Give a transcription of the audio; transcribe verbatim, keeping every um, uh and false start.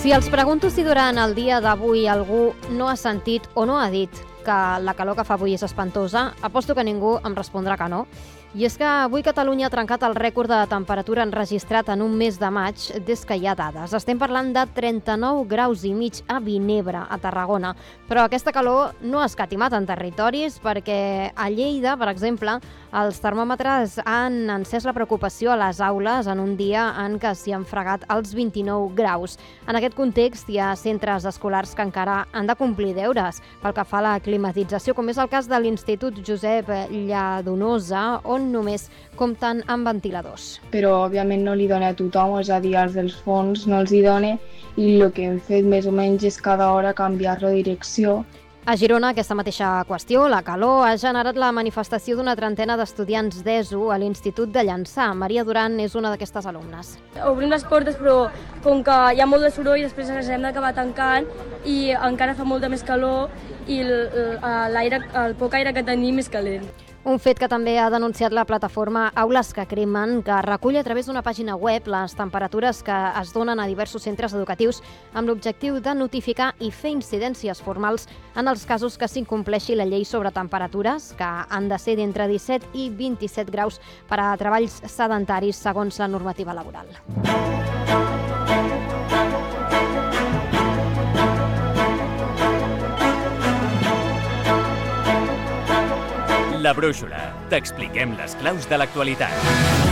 Si els pregunto si durant el dia d'avui algú no ha sentit o no ha dit que la calor que fa avui és espantosa, aposto que ningú em respondrà que no. I és que avui Catalunya ha trencat el rècord de temperatura enregistrat en un mes de maig des que hi ha dades. Estem parlant de trenta-nou graus i mig a Vinebre, a Tarragona. Però aquesta calor no ha escatimat en territoris perquè a Lleida, per exemple, els termòmetres han encès la preocupació a les aules en un dia en què s'hi han fregat els vint-i-nou graus. En aquest context hi ha centres escolars que encara han de complir deures pel que fa a la climatització, com és el cas de l'Institut Josep Lladonosa, on només compten amb ventiladors. Però, òbviament, no li dona a tothom, és a dir, als dels fons no els hi dona, i el que hem fet més o menys és cada hora canviar la direcció. A Girona, aquesta mateixa qüestió, la calor, ha generat la manifestació d'una trentena d'estudiants d'ESO a l'Institut de Llançà. Maria Duran és una d'aquestes alumnes. Obrim les portes, però com que hi ha molt de soroll, després ens hem d'acabar tancant i encara fa molta més calor i l'aire, el poc aire que tenim és calent. Un fet que també ha denunciat la plataforma Aules que Cremen, que recull a través d'una pàgina web les temperatures que es donen a diversos centres educatius amb l'objectiu de notificar i fer incidències formals en els casos que s'incompleixi la llei sobre temperatures, que han de ser d'entre disset i vint-i-set graus per a treballs sedentaris segons la normativa laboral. La Brúixola. T'expliquem les claus de l'actualitat.